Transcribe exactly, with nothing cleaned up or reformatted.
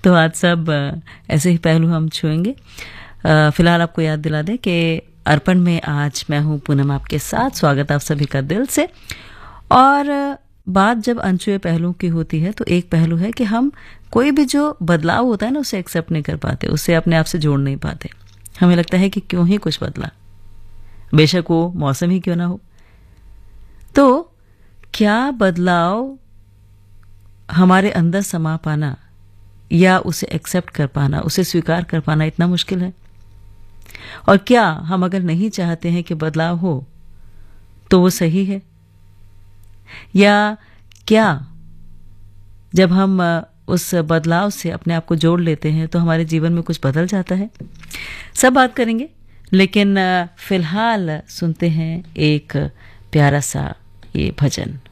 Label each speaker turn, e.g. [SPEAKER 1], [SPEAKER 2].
[SPEAKER 1] तो आज सब अ, ऐसे ही पहलू हम छुएंगे। अ, फिलहाल आपको याद दिला दें कि अर्पण में आज मैं हूं पूनम आपके साथ। स्वागत आप सभी का दिल से। और अ, बात जब अनछुए पहलुओं की होती है तो एक पहलू है कि हम कोई भी जो बदलाव होता है ना उसे एक्सेप्ट नहीं कर पाते, उसे अपने आप से जोड़ नहीं पाते। हमें लगता है कि क्यों ही कुछ बदला, बेशक वो मौसम ही क्यों ना हो। तो क्या बदलाव हमारे अंदर समा पाना या उसे एक्सेप्ट कर पाना, उसे स्वीकार कर पाना इतना मुश्किल है? और क्या हम अगर नहीं चाहते हैं कि बदलाव हो तो वो सही है? या क्या जब हम अ, उस बदलाव से अपने आप को जोड़ लेते हैं तो हमारे जीवन में कुछ बदल जाता है? सब बात करेंगे, लेकिन अ, फिलहाल सुनते हैं एक प्यारा सा ये भजन।